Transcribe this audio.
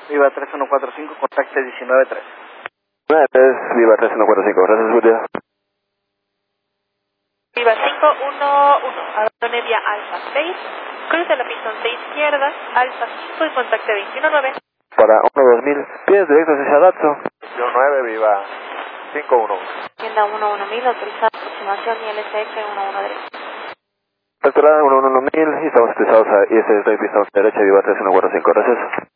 Viva 3145, contacte 193. 93, Viva 3145, gracias Julio. Viva 511, abandone vía Alfa 6, cruce la pista 11 izquierda, Alfa 5 y contacte 219. Para 12000, pies directos hacia Datsun. 9, Viva 51. Tienda 11000, autorizada aproximación ILCX 113. Facturada 11000 y estamos utilizados a ISS de pista derecha, Viva 3145, gracias.